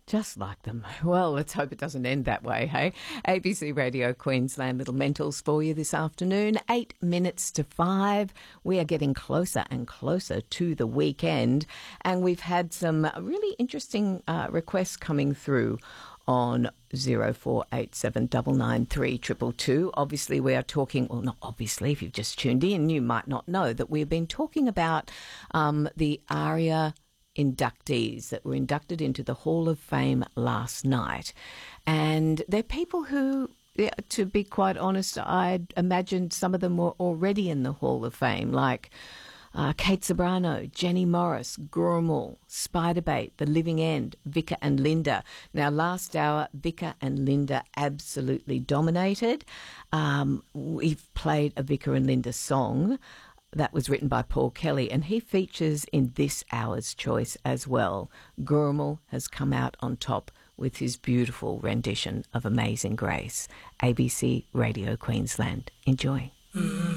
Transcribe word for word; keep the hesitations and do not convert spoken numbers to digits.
Just like them. Well, let's hope it doesn't end that way, hey? A B C Radio Queensland, Little Mentals for you this afternoon. Eight minutes to five. We are getting closer and closer to the weekend, and we've had some really interesting uh, requests coming through on zero four eight seven nine nine three two two two. Obviously, we are talking, well, not obviously, if you've just tuned in, you might not know that we've been talking about um, the ARIA inductees that were inducted into the Hall of Fame last night. And they're people who, yeah, to be quite honest, I'd imagined some of them were already in the Hall of Fame, like uh, Kate Ceberano, Jenny Morris, Gurmal, Spiderbait, The Living End, Vika and Linda. Now, last hour, Vika and Linda absolutely dominated. Um, we've played a Vika and Linda song that was written by Paul Kelly, and he features in this hour's choice as well. Gurmal has come out on top with his beautiful rendition of Amazing Grace. A B C Radio Queensland. Enjoy. Mm.